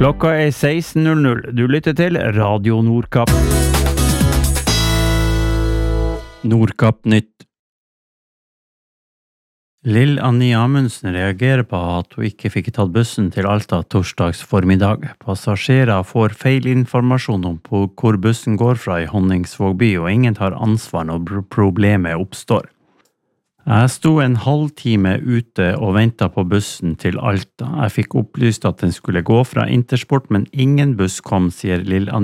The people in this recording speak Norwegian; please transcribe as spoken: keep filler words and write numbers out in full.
Klokka er seksten null null. Du lytter til Radio Nordkapp. Nordkapp Nytt. Lill Annie Amundsen reagerer på at hun ikke fikk tatt bussen til Alta torsdags formiddag. Passasjerer får feil informasjon om hvor bussen går fra i Honningsvåg by, og ingen tar ansvar når problemet oppstår. Jeg sto en halv time ute og ventet på bussen til Alta. Jeg fikk opplyst at den skulle gå fra Intersport, men ingen buss kom, sier Lill Annie.